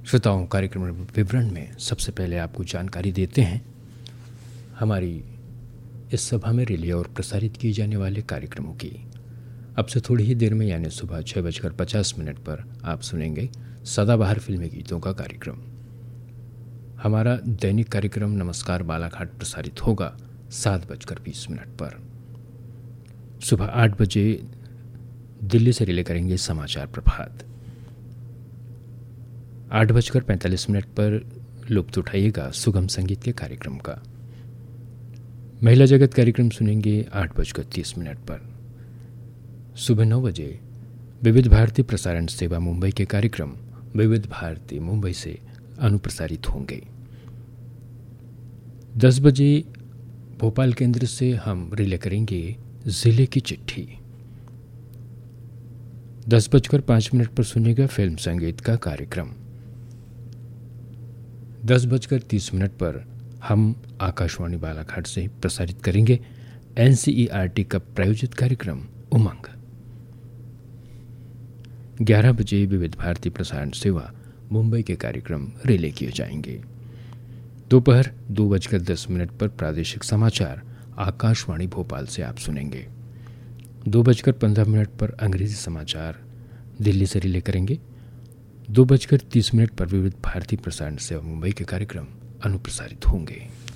श्रोताओं, कार्यक्रम विवरण में सबसे पहले आपको जानकारी देते हैं हमारी इस सभा में रिले और प्रसारित किए जाने वाले कार्यक्रमों की। अब से थोड़ी ही देर में यानी सुबह 6:50 पर आप सुनेंगे सदाबहार फिल्मी गीतों का कार्यक्रम। हमारा दैनिक कार्यक्रम नमस्कार बालाघाट प्रसारित होगा 7:20 पर। सुबह 8 बजे दिल्ली से रिले करेंगे समाचार प्रभात। 8:45 पर लुत्फ उठाइएगा सुगम संगीत के कार्यक्रम का। महिला जगत कार्यक्रम सुनेंगे 8:30 पर। सुबह 9 बजे विविध भारती प्रसारण सेवा मुंबई के कार्यक्रम विविध भारती मुंबई से अनुप्रसारित होंगे। 10 बजे भोपाल केंद्र से हम रिले करेंगे जिले की चिट्ठी। 10:05 पर सुनेगा फिल्म संगीत का कार्यक्रम। 10:30 पर हम आकाशवाणी बालाघाट से प्रसारित करेंगे NCERT का प्रायोजित कार्यक्रम उमंग। 11 बजे विविध भारती प्रसारण सेवा मुंबई के कार्यक्रम रिले किए जाएंगे। दोपहर 2:10 पर प्रादेशिक समाचार आकाशवाणी भोपाल से आप सुनेंगे। 2:15 पर अंग्रेजी समाचार दिल्ली से रिले करेंगे। 2:30 पर विविध भारती प्रसारण सेवा मुंबई के कार्यक्रम अनुप्रसारित होंगे।